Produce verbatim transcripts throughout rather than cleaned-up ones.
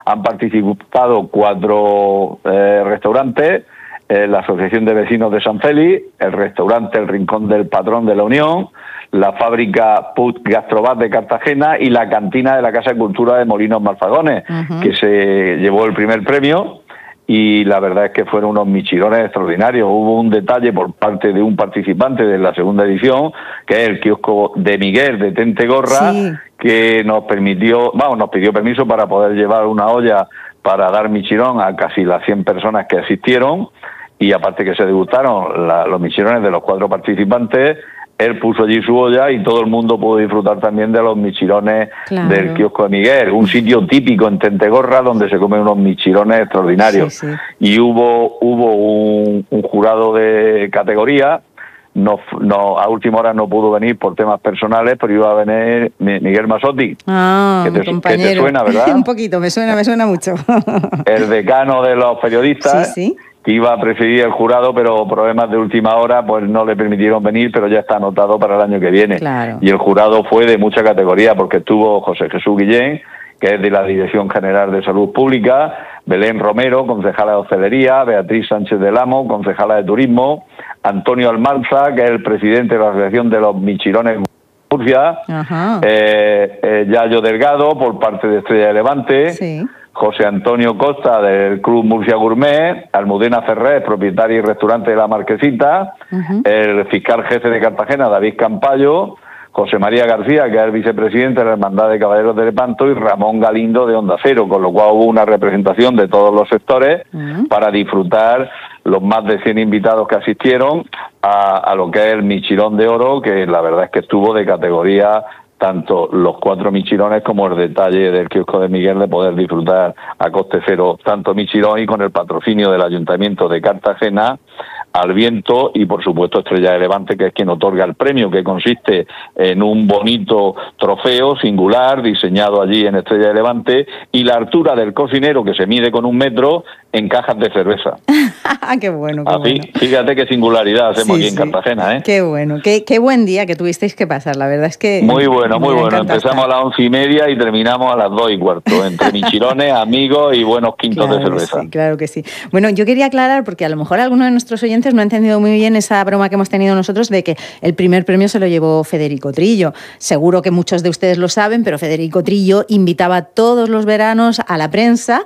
Han participado cuatro eh, restaurantes, eh, la Asociación de Vecinos de San Félix, el restaurante El Rincón del Patrón de la Unión, la fábrica Put Gastrobat de Cartagena y la cantina de la Casa de Cultura de Molinos Malfagones, uh-huh. que se llevó el primer premio. Y la verdad es que fueron unos michirones extraordinarios. Hubo un detalle por parte de un participante de la segunda edición, que es el kiosco de Miguel de Tentegorra, sí. que nos permitió, vamos, nos pidió permiso para poder llevar una olla para dar michirón a casi las cien personas que asistieron, y aparte que se degustaron la, los michirones de los cuatro participantes. Él puso allí su olla y todo el mundo pudo disfrutar también de los michirones claro. del kiosco de Miguel, un sitio típico en Tentegorra donde se comen unos michirones extraordinarios. Sí, sí. Y hubo hubo un, un jurado de categoría, no, no, a última hora no pudo venir por temas personales, pero iba a venir Miguel Masotti, ah, que, te, que te suena, ¿verdad? Un poquito, me suena, me suena mucho. El decano de los periodistas. Sí, sí. Que iba a presidir el jurado, pero problemas de última hora pues no le permitieron venir, pero ya está anotado para el año que viene. Claro. Y el jurado fue de mucha categoría, porque estuvo José Jesús Guillén, que es de la Dirección General de Salud Pública, Belén Romero, concejala de Hostelería, Beatriz Sánchez del Amo, concejala de Turismo, Antonio Almanza, que es el presidente de la Asociación de los Michirones Murcia, eh, eh, Yayo Delgado, por parte de Estrella de Levante, sí. José Antonio Costa, del Club Murcia Gourmet, Almudena Ferrer, propietaria y restaurante de La Marquesita, uh-huh. el fiscal jefe de Cartagena, David Campayo, José María García, que es el vicepresidente de la Hermandad de Caballeros de Lepanto, y Ramón Galindo de Onda Cero, con lo cual hubo una representación de todos los sectores uh-huh. para disfrutar los más de cien invitados que asistieron a, a lo que es el Michirón de Oro, que la verdad es que estuvo de categoría, tanto los cuatro michirones como el detalle del kiosco de Miguel de poder disfrutar a coste cero tanto michirón, y con el patrocinio del Ayuntamiento de Cartagena, Al Viento y por supuesto Estrella de Levante, que es quien otorga el premio, que consiste en un bonito trofeo singular diseñado allí en Estrella de Levante, y la altura del cocinero, que se mide con un metro, en cajas de cerveza. ¡Qué bueno! Qué Así, bueno. Fíjate qué singularidad hacemos sí, aquí sí. en Cartagena, ¿eh? Qué bueno, qué, qué buen día que tuvisteis que pasar, la verdad es que... Muy bueno, muy bueno. Empezamos a las once y media y terminamos a las dos y cuarto, entre michirones, amigos y buenos quintos claro de cerveza. Sí, claro que sí. Bueno, yo quería aclarar, porque a lo mejor alguno de nuestros oyentes no ha entendido muy bien esa broma que hemos tenido nosotros de que el primer premio se lo llevó Federico Trillo. Seguro que muchos de ustedes lo saben, pero Federico Trillo invitaba todos los veranos a la prensa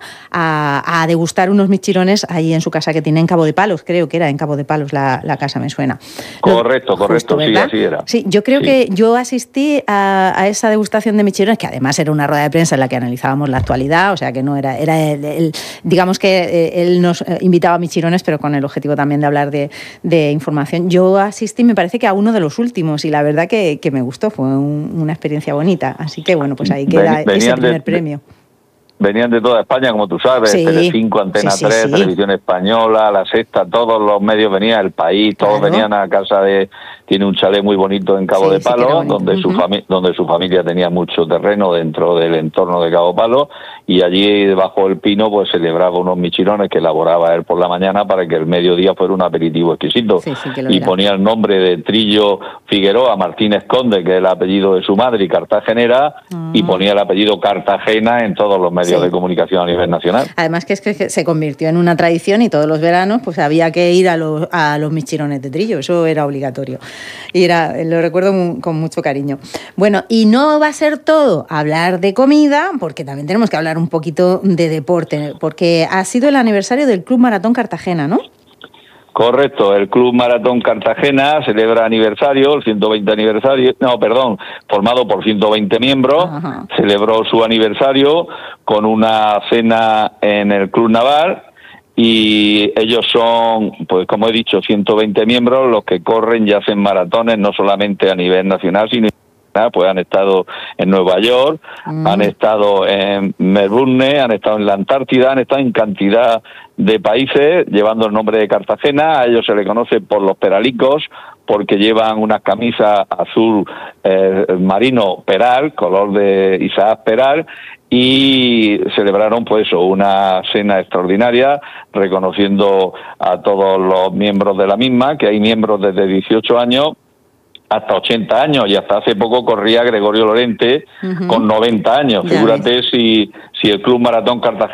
a, a degustar unos michirones ahí en su casa que tiene en Cabo de Palos, creo que era en Cabo de Palos la, la casa, me suena. Correcto, Justo, correcto, sí, así era. Sí, yo creo sí. que yo asistí a, a esa degustación de michirones, que además era una rueda de prensa en la que analizábamos la actualidad, o sea que no era, era el, el, digamos que él nos invitaba a michirones, pero con el objetivo también de hablar de, de información. Yo asistí, me parece que a uno de los últimos, y la verdad que, que me gustó, fue un, una experiencia bonita, así que bueno, pues ahí queda Ven, ese primer de, premio. Venían de toda España, como tú sabes, sí, Telecinco, Antena sí, sí, tres, sí. Televisión Española, La Sexta, todos los medios venían, El País, todos claro. venían a casa de... Tiene un chalet muy bonito en Cabo sí, de Palos, sí donde, uh-huh. su fami- donde su familia tenía mucho terreno dentro del entorno de Cabo Palos, y allí debajo del pino pues celebraba unos michirones que elaboraba él por la mañana para que el mediodía fuera un aperitivo exquisito. Sí, sí, y era. Ponía el nombre de Trillo Figueroa Martínez Conde, que es el apellido de su madre, y cartagenera, uh-huh. y ponía el apellido Cartagena en todos los medios sí. de comunicación a nivel nacional. Además que es que se convirtió en una tradición, y todos los veranos pues había que ir a los, a los michirones de Trillo, eso era obligatorio. Y era, lo recuerdo muy, con mucho cariño. Bueno, y no va a ser todo hablar de comida, porque también tenemos que hablar un poquito de deporte, porque ha sido el aniversario del Club Maratón Cartagena, ¿no? Correcto, el Club Maratón Cartagena celebra aniversario, el ciento veinte aniversario, no, perdón, formado por ciento veinte miembros, Ajá. celebró su aniversario con una cena en el Club Naval, y ellos son, pues como he dicho, ciento veinte miembros los que corren y hacen maratones, no solamente a nivel nacional, sino pues han estado en Nueva York, mm. han estado en Melbourne, han estado en la Antártida, han estado en cantidad de países llevando el nombre de Cartagena. A ellos se le conoce por los peralicos, porque llevan unas camisas azul eh, marino Peral, color de Isaac Peral, y celebraron pues una cena extraordinaria reconociendo a todos los miembros de la misma, que hay miembros desde dieciocho años hasta ochenta años, y hasta hace poco corría Gregorio Lorente uh-huh. con noventa años. Ya Figúrate ves. si si el Club Maratón Cartagena